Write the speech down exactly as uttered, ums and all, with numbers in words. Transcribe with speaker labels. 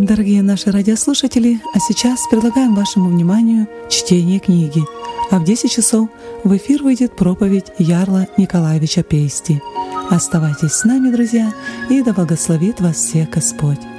Speaker 1: Дорогие наши радиослушатели, а сейчас предлагаем вашему вниманию чтение книги. А в десять часов в эфир выйдет проповедь Ярла Николаевича Пейсти. Оставайтесь с нами, друзья, и да благословит вас всех Господь.